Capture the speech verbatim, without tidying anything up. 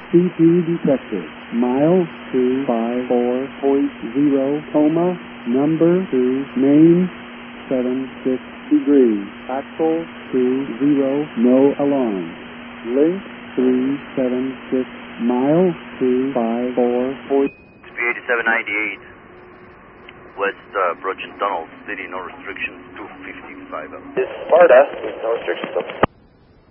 C P detected. Mile two five four point zero, coma, number two, main, seven six degrees. Axle two zero, no alarm. Link three seven six, mile two five four point. Speed eighty-seven ninety-eight, West uh, Brochen Tunnel, city no restrictions, two fifty-five. This is Sparta, with no restrictions.